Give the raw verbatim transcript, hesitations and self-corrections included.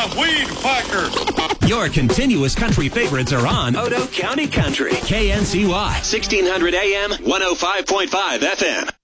the Weed Whacker. Your continuous country favorites are on Odo County Country. K N C Y, sixteen hundred A M, one oh five point five F M.